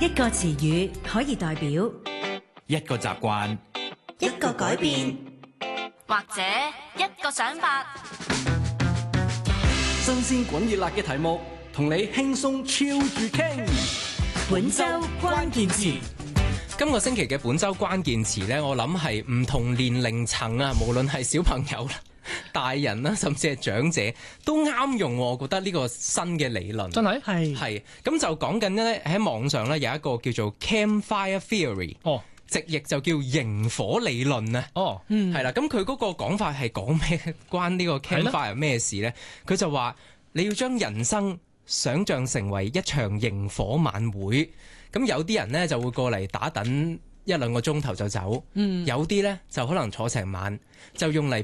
一個詞語可以代表一個習慣， 一個改變， 或者一個想法。 新鮮滾熱辣嘅題目，同你輕鬆超住傾。 本周關鍵詞。 今個星期嘅本周關鍵詞呢，我諗係唔同年齡層啊，無論係小朋友啦、大人啦，甚至係長者都啱用。我覺得呢個新嘅理論真係係咁就講緊呢，喺網上呢有一個叫做 Campfire Theory，直譯就叫營火理論啊。係啦，咁佢嗰個講法係講咩？關呢個 Campfire 咩事呢？佢就話你要將人生想像成為一場營火晚會。咁有啲人呢就會過嚟打等1-2個鐘頭就走，有啲呢就可能坐成晚，就用嚟